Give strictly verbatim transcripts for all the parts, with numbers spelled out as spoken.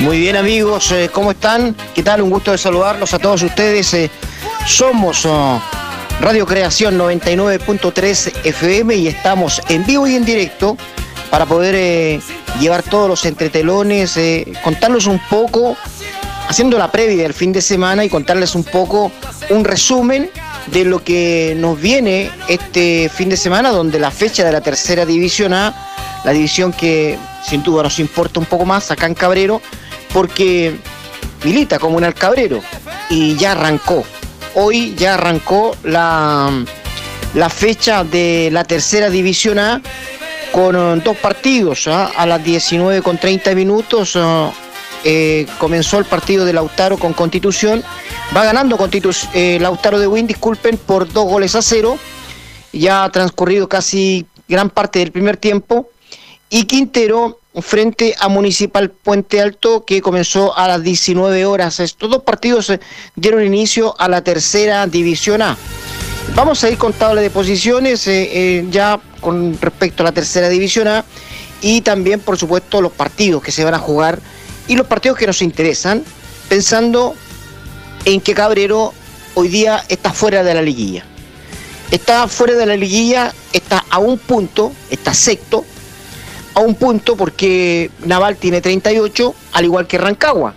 Muy bien, amigos, eh, ¿cómo están? ¿Qué tal? Un gusto de saludarlos a todos ustedes. Eh, somos oh, Radio Creación noventa y nueve punto tres F M y estamos en vivo y en directo para poder eh, llevar todos los entretelones, eh, contarles un poco, haciendo la previa del fin de semana y contarles un poco un resumen de lo que nos viene este fin de semana, donde la fecha de la tercera división A, la división que sin duda nos importa un poco más acá en Cabrero, porque milita Comunal Cabrero y ya arrancó. Hoy ya arrancó la, la fecha de la tercera división A con dos partidos. ¿eh? A las diecinueve con treinta minutos eh, eh, comenzó el partido de Lautaro con Constitución. Va ganando Constitu- eh, Lautaro de Win, disculpen, por dos goles a cero. Ya ha transcurrido casi gran parte del primer tiempo. Y Quintero frente a Municipal Puente Alto, que comenzó a las diecinueve horas. Estos dos partidos dieron inicio a la tercera división A. Vamos a ir con tabla de posiciones eh, eh, ya con respecto a la tercera división A y también, por supuesto, los partidos que se van a jugar y los partidos que nos interesan, pensando en que Cabrero hoy día está fuera de la liguilla. Está fuera de la liguilla, está a un punto, está sexto, a un punto porque Naval tiene treinta y ocho, al igual que Rancagua.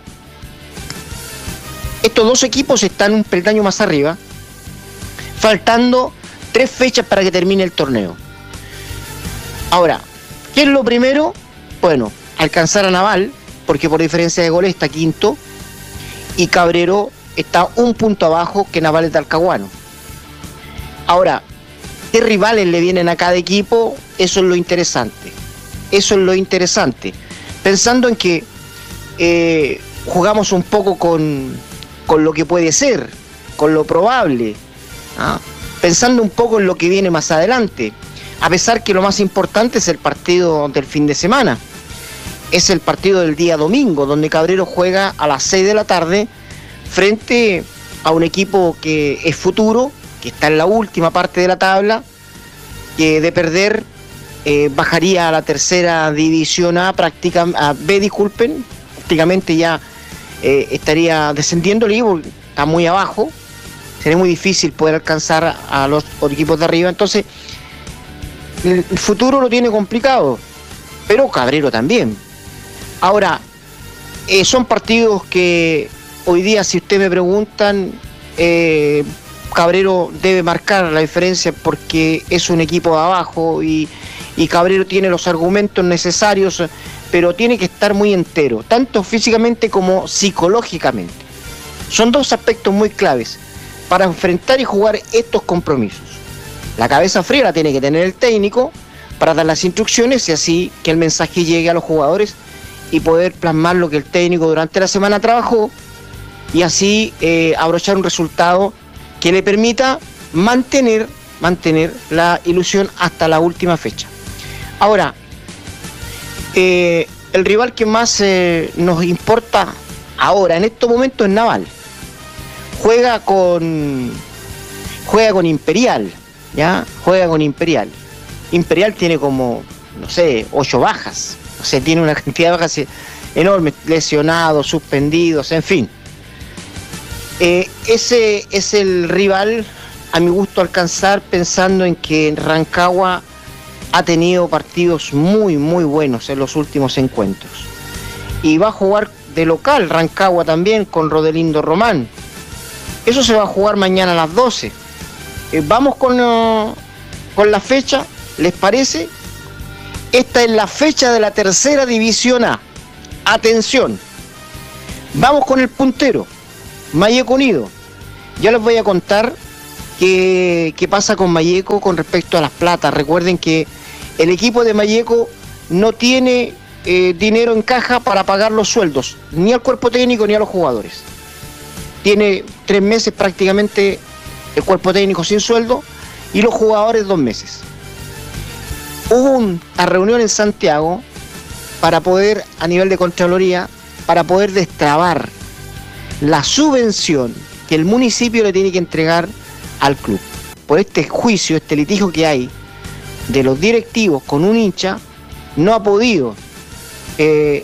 Estos dos equipos están un peldaño más arriba, faltando tres fechas para que termine el torneo. Ahora, ¿qué es lo primero? Bueno, alcanzar a Naval, porque por diferencia de goles está quinto, y Cabrero está un punto abajo que Naval es Talcahuano. Ahora, ¿qué rivales le vienen a cada equipo? Eso es lo interesante. Eso es lo interesante. Pensando en que eh, jugamos un poco con, con lo que puede ser, con lo probable, ¿ah? Pensando un poco en lo que viene más adelante, a pesar que lo más importante es el partido del fin de semana. Es el partido del día domingo, donde Cabrero juega a las seis de la tarde frente a un equipo que es futuro, que está en la última parte de la tabla, que de perder eh, bajaría a la tercera división A, prácticamente, a B, disculpen, prácticamente ya eh, estaría descendiendo el equipo, está muy abajo, sería muy difícil poder alcanzar a los equipos de arriba, entonces el futuro lo tiene complicado, pero Cabrero también. Ahora, eh, son partidos que hoy día, si ustedes me preguntan, eh, Cabrero debe marcar la diferencia porque es un equipo de abajo y, y Cabrero tiene los argumentos necesarios, pero tiene que estar muy entero, tanto físicamente como psicológicamente. Son dos aspectos muy claves para enfrentar y jugar estos compromisos. La cabeza fría la tiene que tener el técnico para dar las instrucciones y así que el mensaje llegue a los jugadores y poder plasmar lo que el técnico durante la semana trabajó y así eh, abrochar un resultado que le permita mantener, mantener la ilusión hasta la última fecha. Ahora, eh, el rival que más eh, nos importa ahora, en estos momentos, es Naval. Juega con, juega con Imperial, ¿ya? Juega con Imperial. Imperial tiene como, no sé, ocho bajas. O sea, tiene una cantidad de bajas enorme, lesionados, suspendidos, en fin. Eh, ese es el rival a mi gusto alcanzar, pensando en que Rancagua ha tenido partidos muy muy buenos en los últimos encuentros y va a jugar de local Rancagua también con Rodelindo Román. Eso se va a jugar mañana a las doce. Eh, vamos con, uh, con la fecha, ¿les parece? Esta es la fecha de la tercera división A. Atención, vamos con el puntero, Malleco Unido. Ya les voy a contar qué, qué pasa con Malleco con respecto a las platas. Recuerden que el equipo de Malleco no tiene eh, dinero en caja para pagar los sueldos, ni al cuerpo técnico ni a los jugadores. Tiene tres meses prácticamente el cuerpo técnico sin sueldo y los jugadores dos meses. Hubo una reunión en Santiago para poder, a nivel de Contraloría, para poder destrabar la subvención que el municipio le tiene que entregar al club. Por este juicio, este litigio que hay de los directivos con un hincha, no ha podido eh,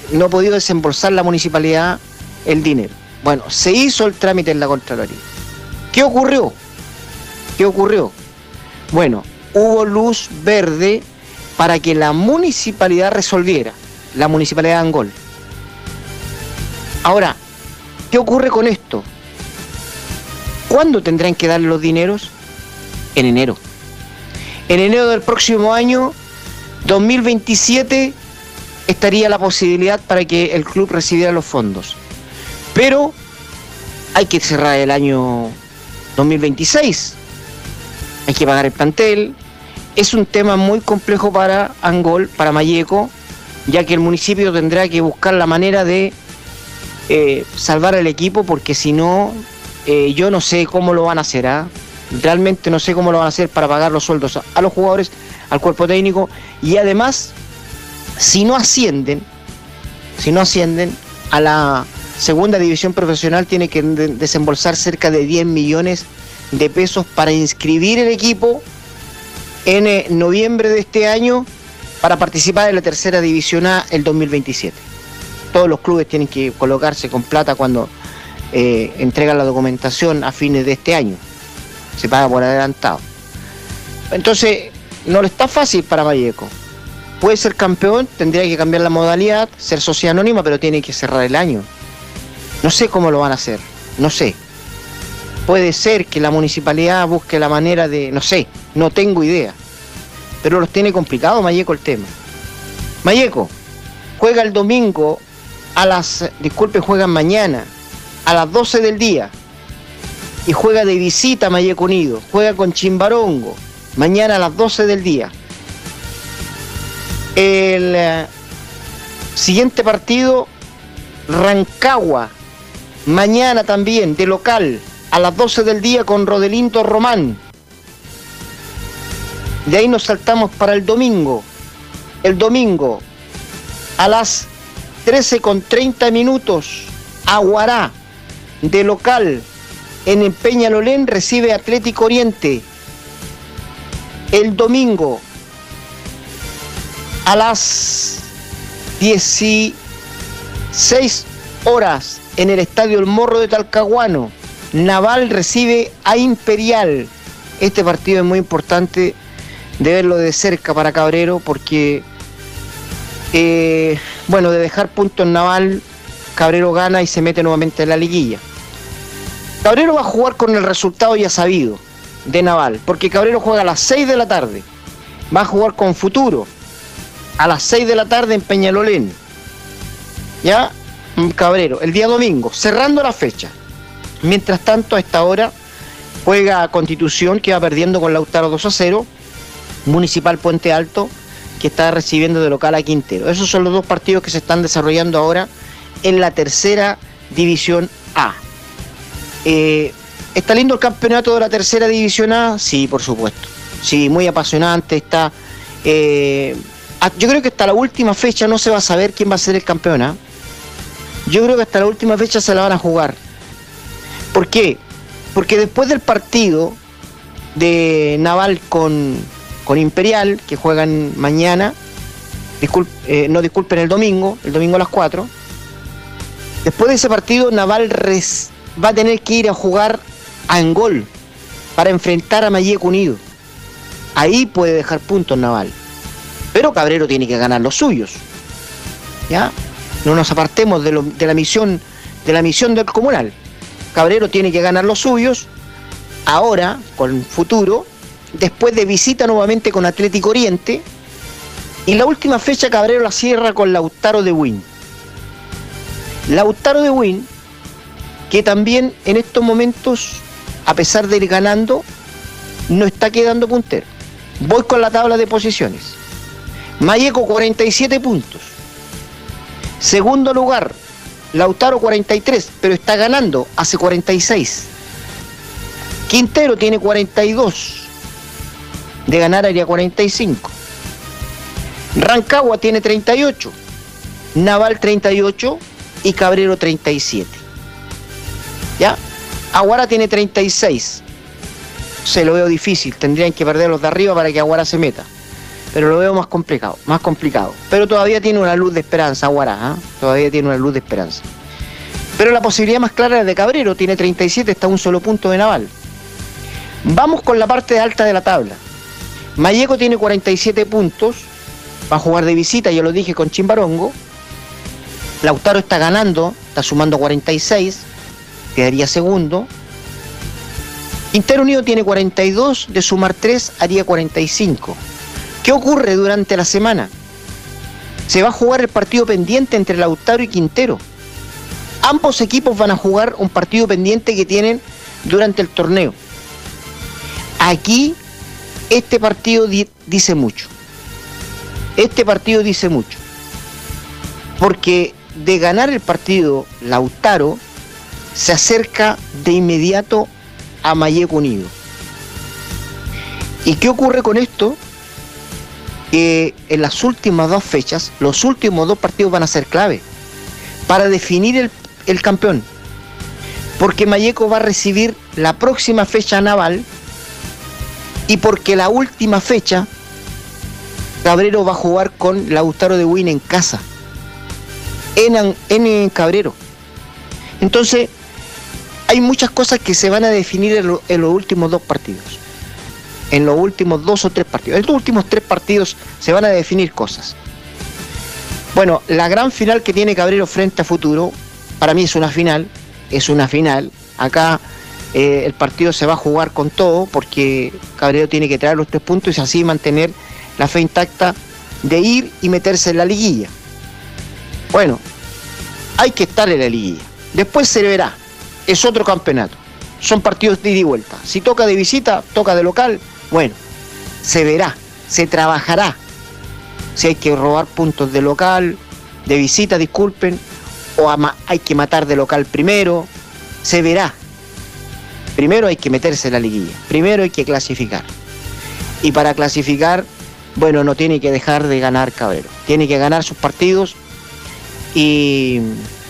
no ha podido desembolsar la municipalidad el dinero. Bueno, se hizo el trámite en la Contraloría. ¿Qué ocurrió? ¿Qué ocurrió? Bueno, hubo luz verde para que la municipalidad resolviera, la municipalidad de Angol. Ahora, ¿qué ocurre con esto? ¿Cuándo tendrán que darle los dineros? En enero. En enero del próximo año, dos mil veintisiete, estaría la posibilidad para que el club recibiera los fondos. Pero hay que cerrar el año dos mil veintiséis. Hay que pagar el plantel. Es un tema muy complejo para Angol, para Malleco, ya que el municipio tendrá que buscar la manera de eh, salvar al equipo, porque si no, eh, yo no sé cómo lo van a hacer, ¿eh? Realmente no sé cómo lo van a hacer para pagar los sueldos a, a los jugadores, al cuerpo técnico, y además, si no ascienden, si no ascienden a la segunda división profesional, tiene que de- desembolsar cerca de diez millones de pesos para inscribir el equipo en eh, noviembre de este año para participar en la tercera división A el dos mil veintisiete. Todos los clubes tienen que colocarse con plata cuando eh, entregan la documentación a fines de este año. Se paga por adelantado. Entonces, no le está fácil para Malleco. Puede ser campeón, tendría que cambiar la modalidad, ser sociedad anónima, pero tiene que cerrar el año. No sé cómo lo van a hacer, no sé. Puede ser que la municipalidad busque la manera de, no sé, no tengo idea. Pero los tiene complicado Malleco el tema. Malleco juega el domingo a las, disculpe, juegan mañana a las doce del día. Y juega de visita a Malleco Unido. Juega con Chimbarongo mañana a las doce del día. El eh, siguiente partido, Rancagua, mañana también, de local, a las doce del día con Rodelindo Román. De ahí nos saltamos para el domingo. El domingo, a las trece con treinta minutos, Aguará, de local, en el Peñalolén, recibe Atlético Oriente. El domingo, a las dieciséis horas, en el Estadio El Morro de Talcahuano, Naval recibe a Imperial. Este partido es muy importante de verlo de cerca para Cabrero, porque, eh, bueno, de dejar puntos en Naval, Cabrero gana y se mete nuevamente en la liguilla. Cabrero va a jugar con el resultado ya sabido de Naval, porque Cabrero juega a las seis de la tarde. Va a jugar con Futuro a las seis de la tarde en Peñalolén. Ya, Cabrero, el día domingo, cerrando la fecha. Mientras tanto, a esta hora juega Constitución, que va perdiendo con Lautaro dos a cero. Municipal Puente Alto, que está recibiendo de local a Quintero. Esos son los dos partidos que se están desarrollando ahora en la tercera división A. Eh, ¿Está lindo el campeonato de la tercera división A? Sí, por supuesto. Sí, muy apasionante. Está. Eh, yo creo que hasta la última fecha no se va a saber quién va a ser el campeón, ¿eh? Yo creo que hasta la última fecha se la van a jugar. ¿Por qué? Porque después del partido de Naval con, con Imperial, que juegan mañana, disculp, eh, no disculpen, el domingo, el domingo a las cuatro, después de ese partido Naval res, va a tener que ir a jugar a Angol para enfrentar a Malleco Unido. Ahí puede dejar puntos Naval. Pero Cabrero tiene que ganar los suyos. ¿Ya? No nos apartemos de, lo, de la misión de la misión del Comunal. Cabrero tiene que ganar los suyos ahora, con Futuro, después de visita nuevamente con Atlético Oriente, y la última fecha Cabrero la cierra con Lautaro de Win. Lautaro de Win, que también en estos momentos, a pesar de ir ganando, no está quedando puntero. Voy con la tabla de posiciones. Malleco cuarenta y siete puntos. Segundo lugar, Lautaro cuarenta y tres, pero está ganando, hace cuarenta y seis. Quintero tiene cuarenta y dos. De ganar haría cuarenta y cinco. Rancagua tiene treinta y ocho. Naval treinta y ocho y Cabrero treinta y siete. ¿Ya? Aguara tiene treinta y seis. Se lo veo difícil, tendrían que perder los de arriba para que Aguara se meta. pero lo veo más complicado, más complicado. Pero todavía tiene una luz de esperanza, Huaraz, ¿eh? Todavía tiene una luz de esperanza. Pero la posibilidad más clara es de Cabrero, tiene treinta y siete, está a un solo punto de Naval. Vamos con la parte alta de la tabla. Malleco tiene cuarenta y siete puntos, va a jugar de visita, ya lo dije, con Chimbarongo. Lautaro está ganando, está sumando cuarenta y seis, quedaría segundo. Quintero Unido tiene cuarenta y dos, de sumar tres haría cuarenta y cinco. ¿Qué ocurre durante la semana? Se va a jugar el partido pendiente entre Lautaro y Quintero. Ambos equipos van a jugar un partido pendiente que tienen durante el torneo. Aquí, este partido di- dice mucho. Este partido dice mucho. Porque de ganar el partido, Lautaro se acerca de inmediato a Malleco Unido. ¿Y qué ocurre con esto? Que en las últimas dos fechas, los últimos dos partidos van a ser clave para definir el, el campeón. Porque Malleco va a recibir la próxima fecha a Naval y porque la última fecha Cabrero va a jugar con Lautaro de Win en casa, en, en Cabrero. Entonces, hay muchas cosas que se van a definir en, lo, en los últimos dos partidos. En los últimos dos o tres partidos. En los últimos tres partidos se van a definir cosas. Bueno, la gran final que tiene Cabrero frente a Futuro, para mí es una final, es una final. Acá eh, el partido se va a jugar con todo porque Cabrero tiene que traer los tres puntos y así mantener la fe intacta de ir y meterse en la liguilla. Bueno, hay que estar en la liguilla. Después se verá. Es otro campeonato. Son partidos de ida y vuelta. Si toca de visita, toca de local. Bueno, se verá, se trabajará. Si hay que robar puntos de local, de visita, disculpen, o ama, hay que matar de local primero, se verá. Primero hay que meterse en la liguilla, primero hay que clasificar. Y para clasificar, bueno, no tiene que dejar de ganar Cabrero. Tiene que ganar sus partidos y...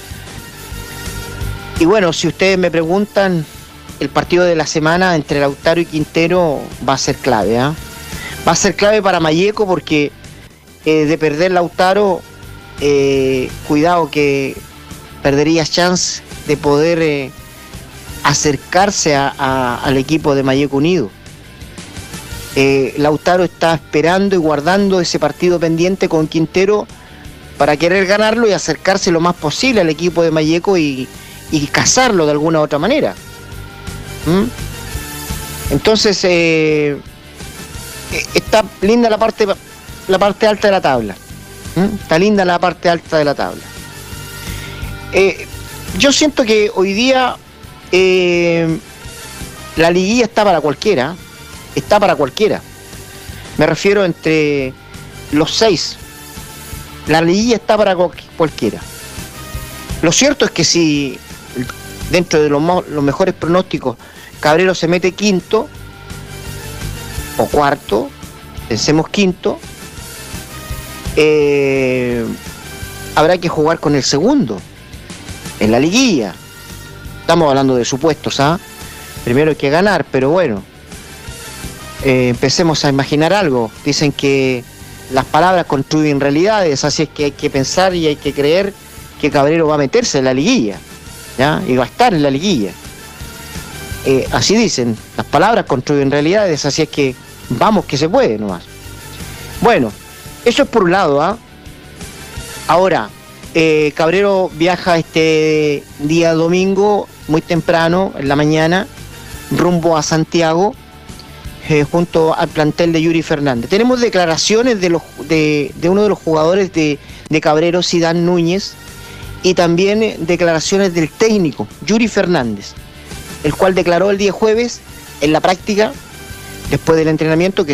Y bueno, si ustedes me preguntan, el partido de la semana entre Lautaro y Quintero va a ser clave, ¿eh? Va a ser clave para Malleco porque eh, de perder Lautaro, eh, cuidado que perderías chance de poder eh, acercarse a, a, al equipo de Malleco Unido. Eh, Lautaro está esperando y guardando ese partido pendiente con Quintero para querer ganarlo y acercarse lo más posible al equipo de Malleco y, y cazarlo de alguna u otra manera. ¿Mm? Entonces eh, está linda la parte la parte alta de la tabla. ¿Mm? Está linda la parte alta de la tabla. Eh, yo siento que hoy día eh, la liguilla está para cualquiera. Está para cualquiera. Me refiero entre los seis. La liguilla está para cualquiera. Lo cierto es que si dentro de los, los mejores pronósticos Cabrero se mete quinto o cuarto, pensemos quinto, eh, habrá que jugar con el segundo en la liguilla. Estamos hablando de supuestos, ¿ah? Primero hay que ganar, pero bueno, eh, empecemos a imaginar algo. Dicen que las palabras construyen realidades, así es que hay que pensar y hay que creer que Cabrero va a meterse en la liguilla, ¿ya? Y va a estar en la liguilla. Eh, así dicen, las palabras construyen realidades, así es que vamos que se puede nomás. Bueno, eso es por un lado, ¿ah? Ahora, eh, Cabrero viaja este día domingo, muy temprano, en la mañana, rumbo a Santiago, eh, junto al plantel de Yuri Fernández. Tenemos declaraciones de, los, de, de uno de los jugadores de, de Cabrero, Sidán Núñez, y también eh, declaraciones del técnico, Yuri Fernández, el cual declaró el día jueves en la práctica, después del entrenamiento, que